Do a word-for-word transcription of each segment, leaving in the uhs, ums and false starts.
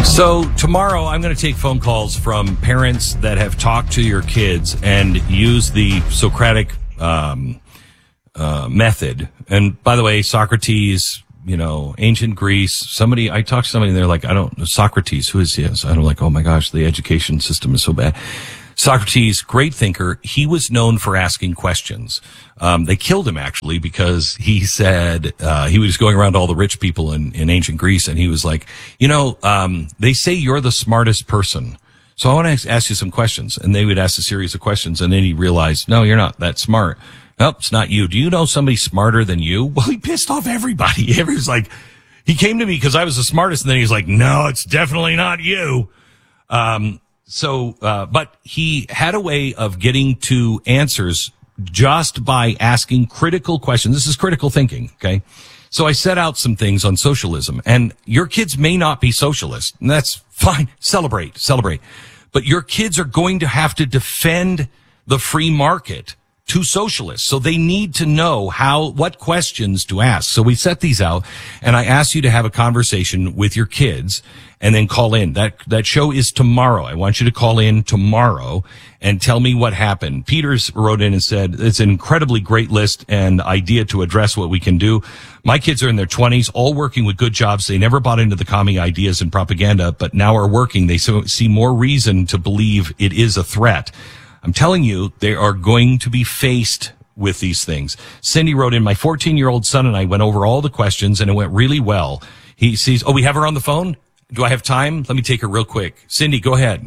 So tomorrow I'm going to take phone calls from parents that have talked to your kids and use the Socratic um, uh, method. And by the way, Socrates, you know, ancient Greece, somebody, I talked to somebody and they're like, I don't, Socrates, who is he? And I'm like, oh my gosh, the education system is so bad. Socrates, great thinker. He was known for asking questions. Um, they killed him actually because he said, uh, he was going around to all the rich people in, in ancient Greece and he was like, you know, um, they say you're the smartest person. So I want to ask you some questions. And they would ask a series of questions. And then he realized, no, you're not that smart. Nope, it's not you. Do you know somebody smarter than you? Well, he pissed off everybody. He was like, he came to me because I was the smartest. And then he's like, no, it's definitely not you. Um, So, uh, but he had a way of getting to answers just by asking critical questions. This is critical thinking, okay? So I set out some things on socialism, and your kids may not be socialist, and that's fine. Celebrate, celebrate. But your kids are going to have to defend the free market to socialists. So they need to know how, what questions to ask. So we set these out, and I asked you to have a conversation with your kids and then call in. That, that show is tomorrow. I want you to call in tomorrow and tell me what happened. Peters wrote in and said, it's an incredibly great list and idea to address what we can do. My kids are in their twenties, all working with good jobs. They never bought into the commie ideas and propaganda, but now are working. They so, see more reason to believe it is a threat. I'm telling you, they are going to be faced with these things. Cindy wrote in, my fourteen-year-old son and I went over all the questions, and it went really well. He sees, oh, we have her on the phone? Do I have time? Let me take her real quick. Cindy, go ahead.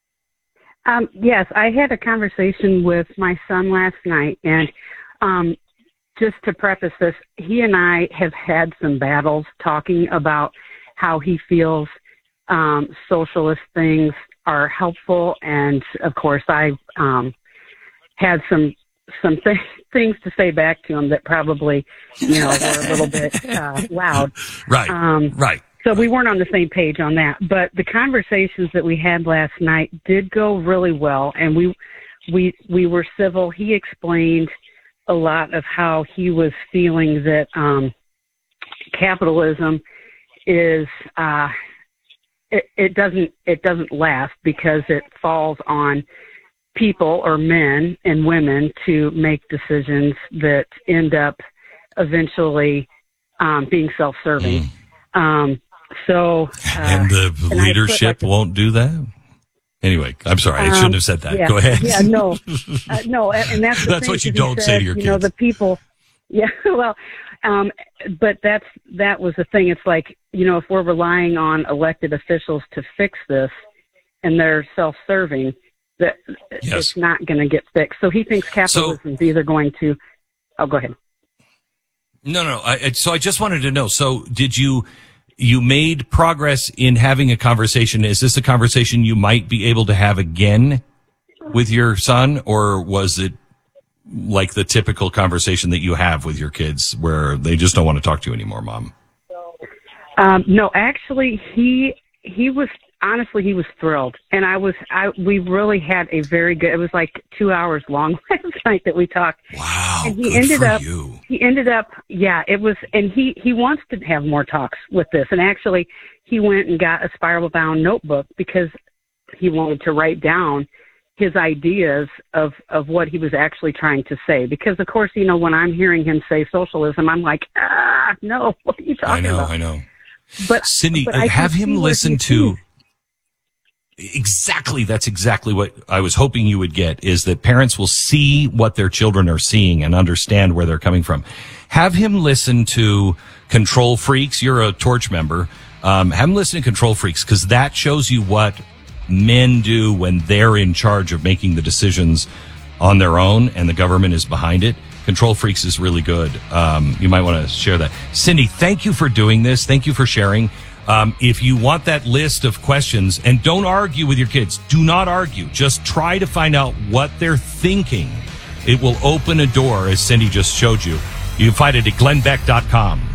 Um, yes, I had a conversation with my son last night, and um, just to preface this, he and I have had some battles talking about how he feels um, socialist things are helpful, and of course I um, had some some th- things to say back to him that probably, you know, were a little bit uh, loud. Right, um, right. So we weren't on the same page on that, but the conversations that we had last night did go really well, and we we we were civil. He explained a lot of how he was feeling that um, capitalism is. Uh, It, it doesn't it doesn't last because it falls on people or men and women to make decisions that end up eventually um, being self-serving. Mm. Um, so uh, and the and leadership like won't do that. Anyway, I'm sorry, I shouldn't have said that. Yeah, Go ahead. Yeah, no, uh, no, and, and that's the that's thing, what you don't said, say to your you kids. know, the people. Yeah, well, um, but that's that was the thing. It's like, you know, if we're relying on elected officials to fix this, and they're self-serving, that yes. it's not going to get fixed. So he thinks capitalism so, is either going to. Oh, go ahead. No, no. I, so I just wanted to know. So did you? You made progress in having a conversation. Is this a conversation you might be able to have again with your son, or was it like the typical conversation that you have with your kids where they just don't want to talk to you anymore, Mom? Um, no, actually, he he was honestly he was thrilled, and I was I we really had a very good. It was like two hours long last night that we talked. Wow, and he good ended for up you. he ended up yeah it was, and he he wants to have more talks with this, and actually he went and got a spiral bound notebook because he wanted to write down his ideas of, of what he was actually trying to say. Because, of course, you know, when I'm hearing him say socialism, I'm like, ah, no, what are you talking I know, about? I know. But Cindy, but have him listen to exactly, that's exactly what I was hoping you would get, is that parents will see what their children are seeing and understand where they're coming from. Have him listen to Control Freaks. You're a Torch member. Um, have him listen to Control Freaks, because that shows you what men do when they're in charge of making the decisions on their own and the government is behind it. Control Freaks is really good. Um, you might want to share that. Cindy, thank you for doing this. Thank you for sharing. Um, if you want that list of questions, and don't argue with your kids, do not argue. Just try to find out what they're thinking. It will open a door, as Cindy just showed you. You can find it at glenn beck dot com.